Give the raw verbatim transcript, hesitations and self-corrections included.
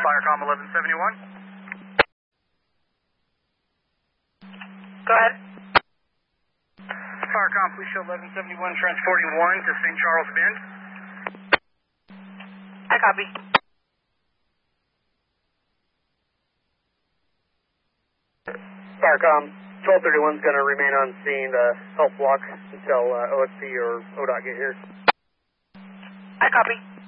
Firecom eleven seventy-one. Go ahead. Firecom, please show eleven seventy-one transporting one to Saint Charles Bend. I copy. Firecom, twelve thirty-one is going to remain on scene to help block until uh, O S P or O D O T get here. I copy.